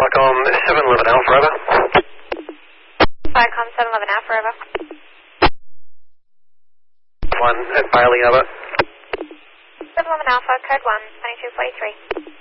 Viacom 711 Alpha, over. Viacom 711 Alpha, over. 1 at Bailey, over. 711 Alpha, code 1, 2243.